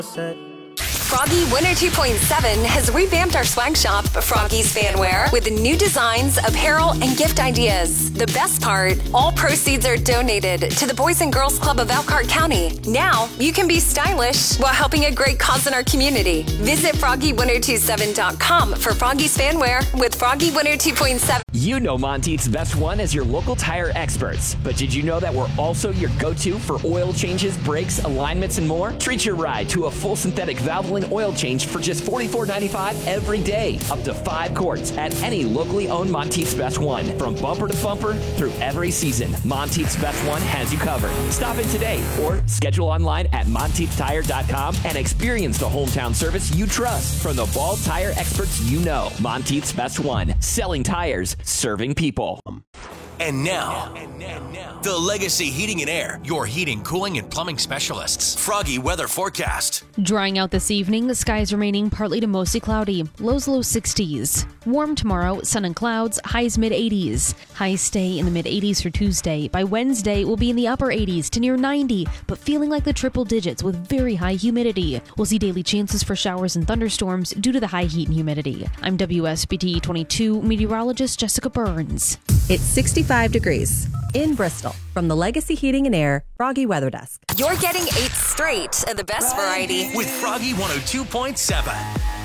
Froggy 102.7 has revamped our swag shop, Froggy's Fanwear, with new designs, apparel, and gift ideas. The best part, all proceeds are donated to the Boys and Girls Club of Elkhart County. Now, you can be stylish while helping a great cause in our community. Visit Froggy1027.com for Froggy's Fanwear with Froggy 102.7. You know Monteith's Best One as your local tire experts. But did you know that we're also your go-to for oil changes, brakes, alignments, and more? Treat your ride to a full synthetic Valvoline oil change for just $44.95 every day. Up to 5 quarts at any locally owned Monteith's Best One. From bumper to bumper through every season, Monteith's Best One has you covered. Stop in today or schedule online at MonteithTire.com and experience the hometown service you trust from the Ball tire experts you know. Monteith's Best One. Selling tires, serving people. And now, the Legacy Heating and Air, your heating, cooling, and plumbing specialists. Froggy weather forecast. Drying out this evening, skies remaining partly to mostly cloudy. Lows low 60s. Warm tomorrow, sun and clouds, highs mid 80s. Highs stay in the mid 80s for Tuesday. By Wednesday, we'll be in the upper 80s to near 90, but feeling like the triple digits with very high humidity. We'll see daily chances for showers and thunderstorms due to the high heat and humidity. I'm WSBT 22 meteorologist Jessica Burns. It's 65 degrees in Bristol from the Legacy Heating and Air Froggy Weather Desk. You're getting 8 straight of the best variety With Froggy 102.7.